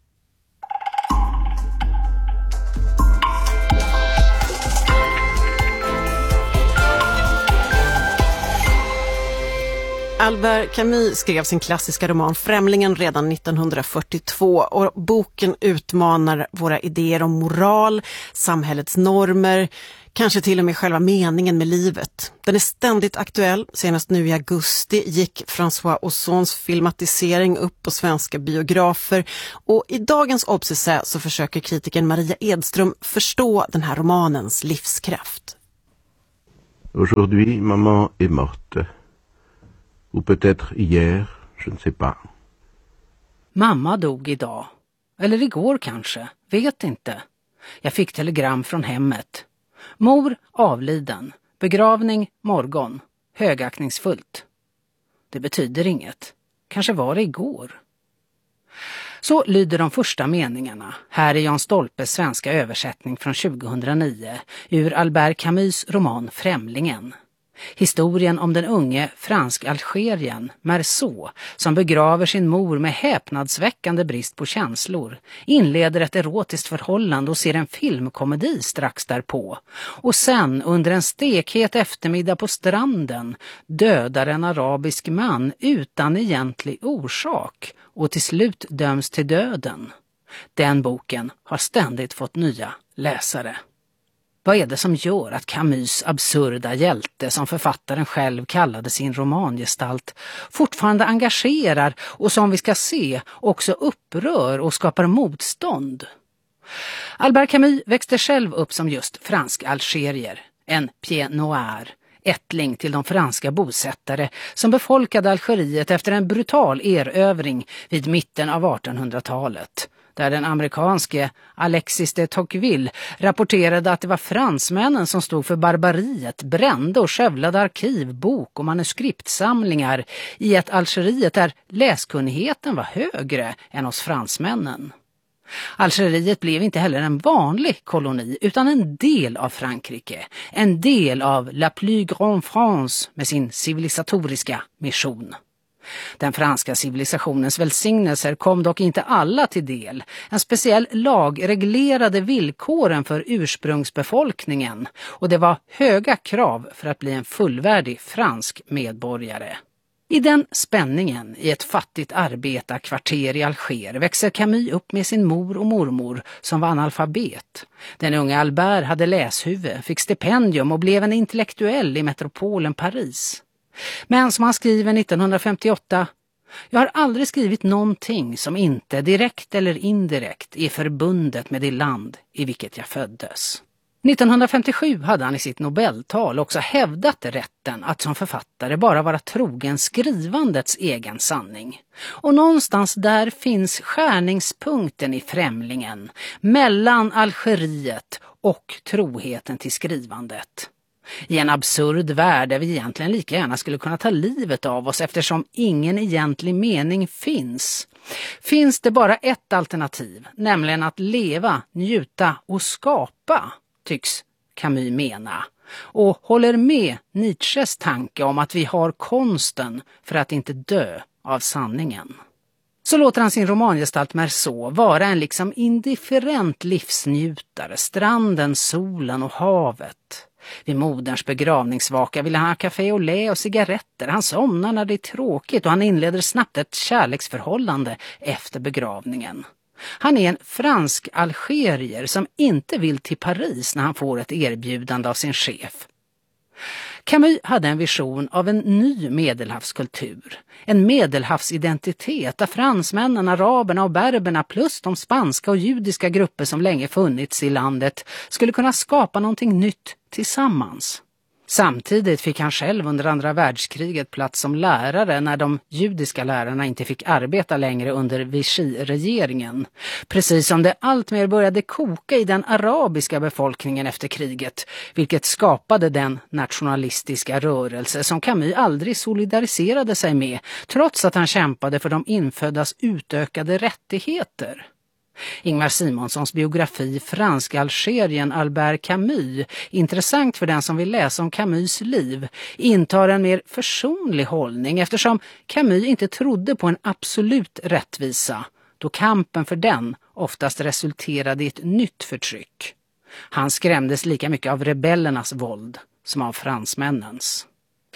Albert Camus skrev sin klassiska roman Främlingen redan nittonhundrafyrtiotvå och boken utmanar våra idéer om moral, samhällets normer, kanske till och med själva meningen med livet. Den är ständigt aktuell. Senast nu i augusti gick François Ozons filmatisering upp på svenska biografer, och i dagens Obs-essä så försöker kritiken Maria Edström förstå den här romanens livskraft. Aujourd'hui, maman est morte. Ou peut-être hier, je ne sais pas. Mamma dog idag. Eller igår kanske. Vet inte. Jag fick telegram från hemmet. Mor avliden. Begravning morgon. Högaktningsfullt. Det betyder inget. Kanske var det igår. Så lyder de första meningarna. Här är Jan Stolpes svenska översättning från tjugohundranio ur Albert Camus roman Främlingen. Historien om den unge fransk-algerien Marceau som begraver sin mor med häpnadsväckande brist på känslor, inleder ett erotiskt förhållande och ser en filmkomedi strax därpå, och sen under en stekhet eftermiddag på stranden dödar en arabisk man utan egentlig orsak och till slut döms till döden. Den boken har ständigt fått nya läsare. Vad är det som gör att Camus absurda hjälte, som författaren själv kallade sin romangestalt, fortfarande engagerar och, som vi ska se, också upprör och skapar motstånd? Albert Camus växte själv upp som just fransk-algerier, en pied noir, ättling till de franska bosättare som befolkade Algeriet efter en brutal erövring vid mitten av artonhundratalet. Där den amerikanske Alexis de Tocqueville rapporterade att det var fransmännen som stod för barbariet, brände och skövlade arkiv, bok och manuskriptsamlingar i ett Algeriet där läskunnigheten var högre än hos fransmännen. Algeriet blev inte heller en vanlig koloni utan en del av Frankrike, en del av La plus grande France med sin civilisatoriska mission. Den franska civilisationens välsignelser kom dock inte alla till del. En speciell lag reglerade villkoren för ursprungsbefolkningen, och det var höga krav för att bli en fullvärdig fransk medborgare. I den spänningen i ett fattigt arbetarkvarter i Alger växer Camus upp med sin mor och mormor som var analfabet. Den unge Albert hade läshuvud, fick stipendium och blev en intellektuell i metropolen Paris. Men som han skriver nittonhundrafemtioåtta, jag har aldrig skrivit någonting som inte direkt eller indirekt är förbundet med det land i vilket jag föddes. nittonhundrafemtiosju hade han i sitt Nobeltal också hävdat rätten att som författare bara vara trogen skrivandets egen sanning. Och någonstans där finns skärningspunkten i Främlingen mellan Algeriet och troheten till skrivandet. I en absurd värld där vi egentligen lika gärna skulle kunna ta livet av oss eftersom ingen egentlig mening finns. Finns det bara ett alternativ, nämligen att leva, njuta och skapa, tycks Camus mena. Och håller med Nietzsches tanke om att vi har konsten för att inte dö av sanningen. Så låter han sin romangestalt Marceau vara en liksom indifferent livsnjutare, stranden, solen och havet. Vid moderns begravningsvaka vill han ha café och lä och cigaretter. Han somnar när det är tråkigt och han inleder snabbt ett kärleksförhållande efter begravningen. Han är en fransk algerier som inte vill till Paris när han får ett erbjudande av sin chef. Camus hade en vision av en ny medelhavskultur, en medelhavsidentitet där fransmännen, araberna och berberna plus de spanska och judiska grupper som länge funnits i landet skulle kunna skapa någonting nytt tillsammans. Samtidigt fick han själv under andra världskriget plats som lärare när de judiska lärarna inte fick arbeta längre under Vichy-regeringen. Precis som det alltmer började koka i den arabiska befolkningen efter kriget, vilket skapade den nationalistiska rörelse som Camus aldrig solidariserade sig med, trots att han kämpade för de inföddas utökade rättigheter. Ingmar Simonssons biografi Fransk-Algerien Albert Camus, intressant för den som vill läsa om Camus liv, intar en mer försonlig hållning eftersom Camus inte trodde på en absolut rättvisa, då kampen för den oftast resulterade i ett nytt förtryck. Han skrämdes lika mycket av rebellernas våld som av fransmännens.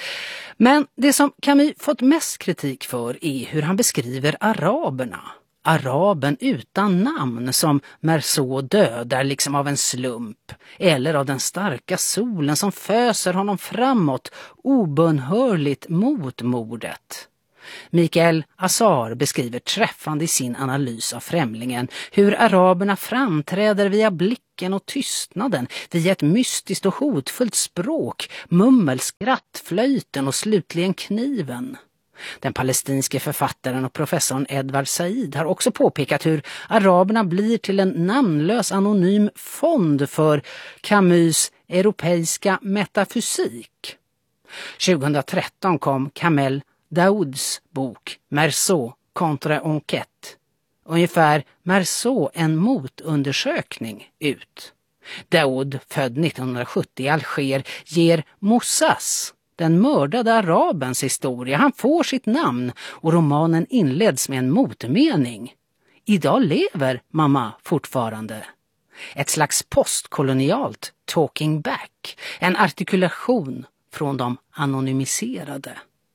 Men det som Camus fått mest kritik för är hur han beskriver araberna. Araben utan namn som Meursault dödar liksom av en slump, eller av den starka solen som föser honom framåt obönhörligt mot mordet. Mikael Azar beskriver träffande i sin analys av främlingen hur araberna framträder via blicken och tystnaden, via ett mystiskt och hotfullt språk, mummel, skratt, flöjten och slutligen kniven. Den palestinske författaren och professorn Edward Said har också påpekat hur araberna blir till en namnlös anonym fond för Camus' europeiska metafysik. tjugohundratretton kom Kamel Daouds bok Meursault contre enquête, ungefär Meursault en motundersökning, ut. Daoud, född nittonhundrasjuttio i Alger, ger Moussas, den mördade arabens historia. Han får sitt namn och romanen inleds med en motmening. Idag lever mamma fortfarande. Ett slags postkolonialt talking back, en artikulation från de anonymiserade.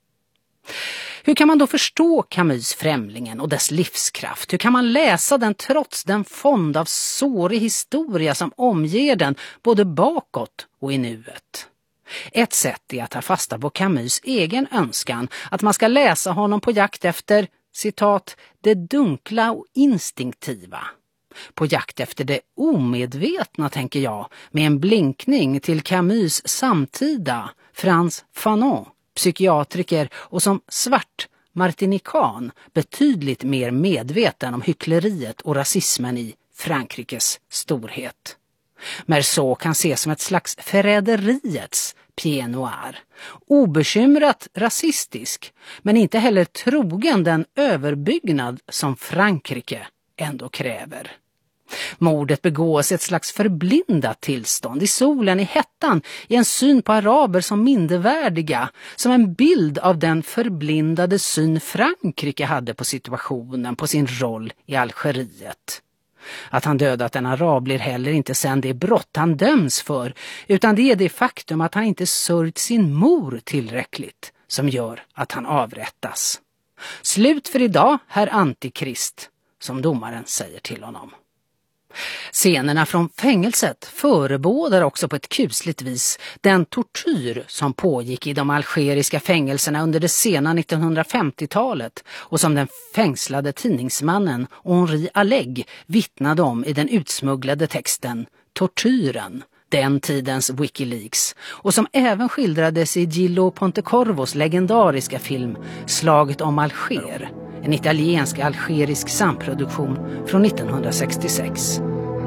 Hur kan man då förstå Camus främlingen och dess livskraft? Hur kan man läsa den trots den fond av sårig historia som omger den både bakåt och i nuet? Ett sätt är att ta fasta på Camus egen önskan att man ska läsa honom på jakt efter, citat, det dunkla och instinktiva. På jakt efter det omedvetna, tänker jag, med en blinkning till Camus samtida, Frantz Fanon, psykiatriker och som svart martinikan betydligt mer medveten om hyckleriet och rasismen i Frankrikes storhet. Meursault kan ses som ett slags förräderiets pied noir. Obekymrat rasistisk, men inte heller trogen den överbyggnad som Frankrike ändå kräver. Mordet begås i ett slags förblindat tillstånd, i solen, i hettan, i en syn på araber som mindervärdiga, som en bild av den förblindade syn Frankrike hade på situationen, på sin roll i Algeriet. Att han dödat en arab blir heller inte sen det brott han döms för, utan det är det faktum att han inte sörjt sin mor tillräckligt som gör att han avrättas. Slut för idag, herr Antikrist, som domaren säger till honom. Scenerna från fängelset förebådar också på ett kusligt vis den tortyr som pågick i de algeriska fängelserna under det sena nittonhundrafemtiotalet och som den fängslade tidningsmannen Henri Alleg vittnade om i den utsmugglade texten Tortyren, den tidens Wikileaks, och som även skildrades i Gillo Pontecorvos legendariska film Slaget om Alger, en italiensk-algerisk samproduktion från nittonhundrasextiosex.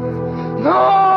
No!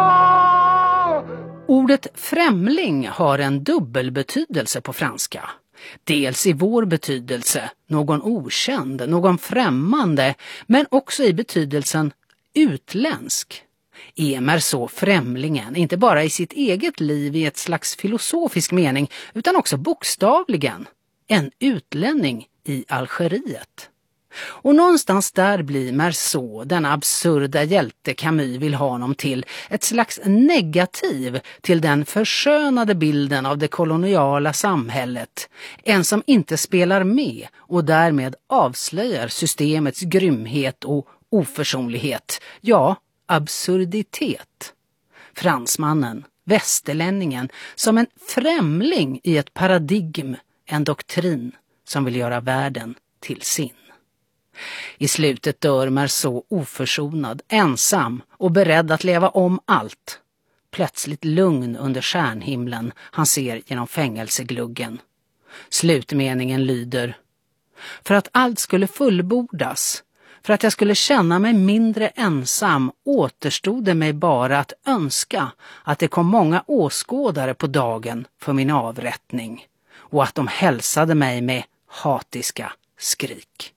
Ordet främling har en dubbelbetydelse på franska. Dels i vår betydelse, någon okänd, någon främmande, men också i betydelsen utländsk. Är Meursault främlingen, inte bara i sitt eget liv i ett slags filosofisk mening, utan också bokstavligen, en utlänning i Algeriet. Och någonstans där blir Meursault, den absurda hjälte Camus vill ha honom till, ett slags negativ till den förskönade bilden av det koloniala samhället. En som inte spelar med och därmed avslöjar systemets grymhet och oförsonlighet. Ja, absurditet. Fransmannen västerlänningen, som en främling i ett paradigm, en doktrin som vill göra världen till sin. I slutet dör Marceau oförsonad, ensam och beredd att leva om allt. Plötsligt lugn under stjärnhimlen han ser genom fängelsegluggen. Slutmeningen lyder: för att allt skulle fullbordas, för att jag skulle känna mig mindre ensam, återstod det mig bara att önska att det kom många åskådare på dagen för min avrättning och att de hälsade mig med hatiska skrik.